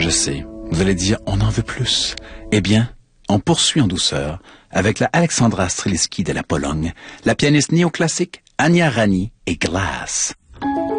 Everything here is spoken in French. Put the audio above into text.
Je sais, vous allez dire, on en veut plus. Eh bien, on poursuit en douceur avec la Alexandra Strelitzky de la Pologne, la pianiste néoclassique Ania Rani et Glass.